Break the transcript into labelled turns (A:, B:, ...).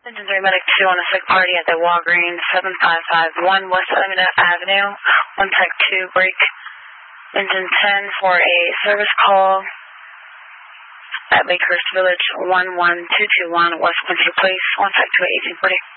A: Engine 3 Medic 2 on a sick party at the Walgreens, 7551 West Avenue. 1 Tech 2 break. Engine 10 for a service call at Lakehurst Village, 11221 West Quincy Place. 1 Tech 2 1840.